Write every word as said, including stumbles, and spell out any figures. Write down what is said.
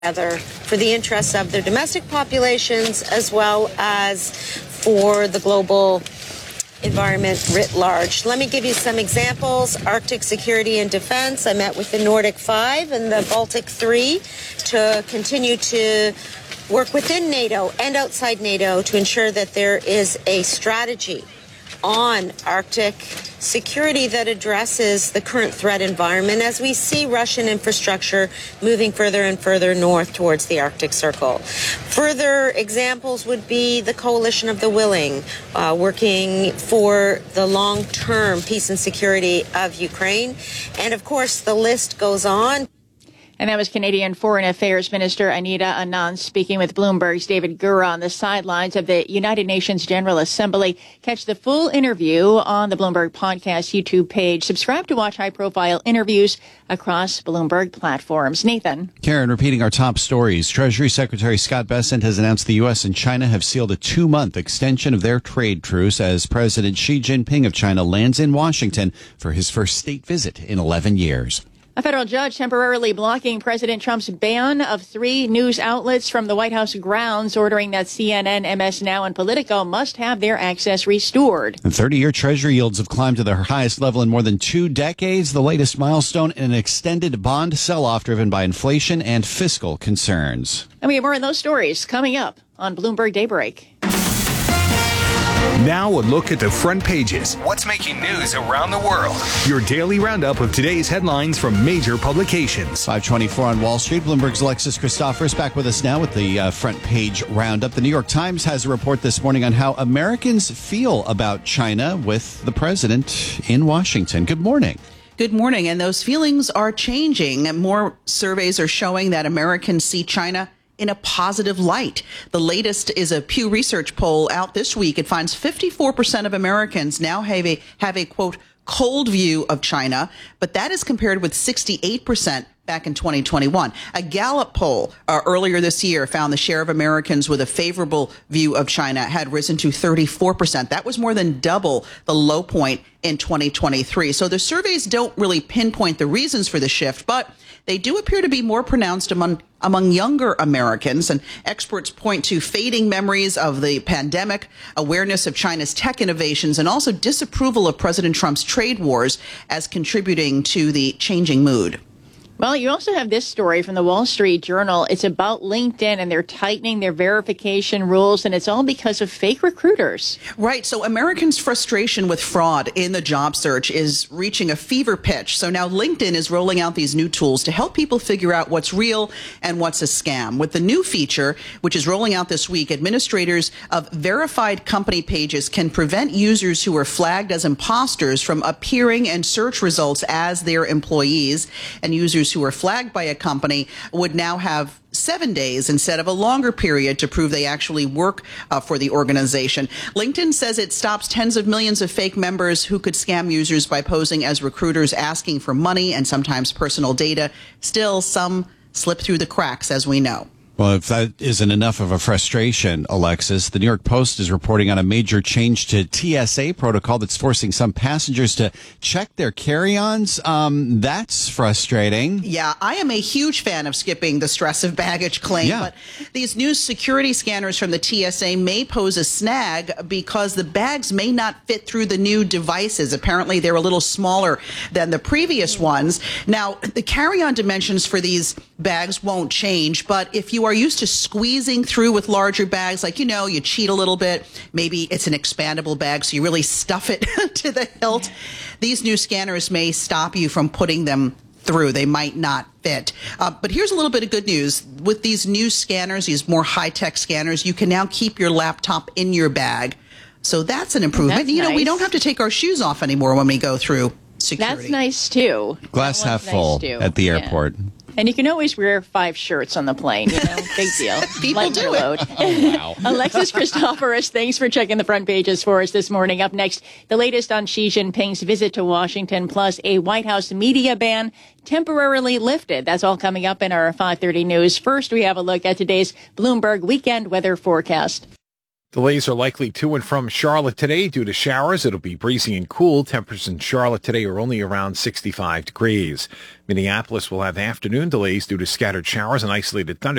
together for the interests of their domestic populations as well as for the global environment writ large. Let me give you some examples. Arctic security and defense. I met with the Nordic Five and the Baltic Three to continue to work within NATO and outside NATO to ensure that there is a strategy on Arctic security that addresses the current threat environment as we see Russian infrastructure moving further and further north towards the Arctic Circle. Further examples would be the Coalition of the Willing, uh, working for the long-term peace and security of Ukraine. And of course, the list goes on. And that was Canadian Foreign Affairs Minister Anita Anand speaking with Bloomberg's David Gura on the sidelines of the United Nations General Assembly. Catch the full interview on the Bloomberg Podcast YouTube page. Subscribe to watch high-profile interviews across Bloomberg platforms. Nathan. Karen, repeating our top stories. Treasury Secretary Scott Bessent has announced the U S and China have sealed a two-month extension of their trade truce as President Xi Jinping of China lands in Washington for his first state visit in eleven years. A federal judge temporarily blocking President Trump's ban of three news outlets from the White House grounds, ordering that C N N, M S Now, and Politico must have their access restored. And thirty-year Treasury yields have climbed to their highest level in more than two decades, the latest milestone in an extended bond sell-off driven by inflation and fiscal concerns. And we have more of those stories coming up on Bloomberg Daybreak. Now a look at the front pages. What's making news around the world? Your daily roundup of today's headlines from major publications. five twenty-four on Wall Street. Bloomberg's Alexis Christoforous back with us now with the uh, front page roundup. The New York Times has a report this morning on how Americans feel about China with the president in Washington. Good morning. Good morning. And those feelings are changing. More surveys are showing that Americans see China in a positive light. The latest is a Pew Research poll out this week. It finds fifty-four percent of Americans now have a, have a, quote, cold view of China, but that is compared with sixty-eight percent back in twenty twenty-one. A Gallup poll uh, earlier this year found the share of Americans with a favorable view of China had risen to thirty-four percent. That was more than double the low point in twenty twenty-three. So the surveys don't really pinpoint the reasons for the shift, but they do appear to be more pronounced among among younger Americans, and experts point to fading memories of the pandemic, awareness of China's tech innovations, and also disapproval of President Trump's trade wars as contributing to the changing mood. Well, you also have this story from the Wall Street Journal. It's about LinkedIn, and they're tightening their verification rules, and it's all because of fake recruiters. Right. So Americans' frustration with fraud in the job search is reaching a fever pitch. So now LinkedIn is rolling out these new tools to help people figure out what's real and what's a scam. With the new feature, which is rolling out this week, administrators of verified company pages can prevent users who are flagged as imposters from appearing in search results as their employees, and users who are flagged by a company would now have seven days instead of a longer period to prove they actually work uh, for the organization. LinkedIn says it stops tens of millions of fake members who could scam users by posing as recruiters asking for money and sometimes personal data. Still, some slip through the cracks, as we know. Well, if that isn't enough of a frustration, Alexis, the New York Post is reporting on a major change to T S A protocol that's forcing some passengers to check their carry-ons. Um, that's frustrating. Yeah, I am a huge fan of skipping the stress of baggage claim, yeah. But these new security scanners from the T S A may pose a snag because the bags may not fit through the new devices. Apparently, they're a little smaller than the previous ones. Now, the carry-on dimensions for these bags won't change, but if you are used to squeezing through with larger bags, like, you know, you cheat a little bit, maybe it's an expandable bag, so you really stuff it to the hilt. These new scanners may stop you from putting them through. They might not fit. Uh, but here's a little bit of good news. With these new scanners, these more high-tech scanners, you can now keep your laptop in your bag. So that's an improvement. That's you know, nice. We don't have to take our shoes off anymore when we go through security. That's nice, too. Glass half full nice at the airport. Yeah. And you can always wear five shirts on the plane, you know, big deal. People Lighten do your it. Load. Oh, wow. Alexis Christoforous, thanks for checking the front pages for us this morning. Up next, the latest on Xi Jinping's visit to Washington, plus a White House media ban temporarily lifted. That's all coming up in our five thirty news. First, we have a look at today's Bloomberg weekend weather forecast. Delays are likely to and from Charlotte today due to showers. It'll be breezy and cool. Temperatures in Charlotte today are only around sixty-five degrees. Minneapolis will have afternoon delays due to scattered showers and isolated thunder.